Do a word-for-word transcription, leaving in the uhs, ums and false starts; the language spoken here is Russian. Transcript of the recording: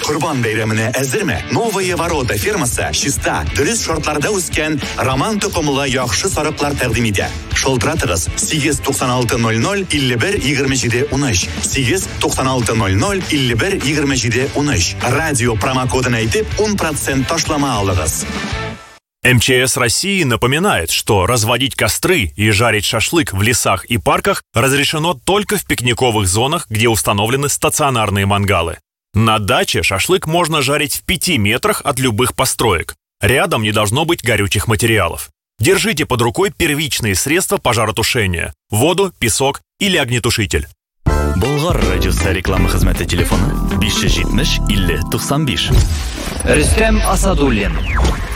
Kurban bayramına әзерме? Новые ворота фермасы чиста, дөрес шартларда үскән роман тукымлы яхшы сарыклар тәкъдим итә. Шалтыратыгыз сигез туксан алты ноль ноль илле бер егерме җиде унөч. сигез туксан алты ноль ноль илле бер егерме җиде унөч. Радио промокодын әйтеп он процент ташлама алыгыз. эм че эс России напоминает, что разводить костры и жарить шашлык в лесах и парках разрешено только в пикниковых зонах, где установлены стационарные мангалы. На даче шашлык можно жарить в пяти метрах от любых построек. Рядом не должно быть горючих материалов. Держите под рукой первичные средства пожаротушения – воду, песок или огнетушитель. Болгар радиосы реклама хезмәте телефоны биш йөз җитмеш илле туксан биш. Рөстәм Асадуллин.